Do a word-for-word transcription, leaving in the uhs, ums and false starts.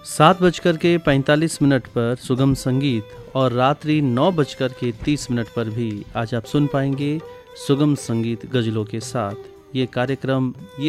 सात बजकर के पैंतालीस मिनट पर सुगम संगीत और रात्रि नौ बजकर के तीस मिनट पर भी आज आप सुन पाएंगे सुगम संगीत गज़लों के साथ। ये कार्यक्रम ये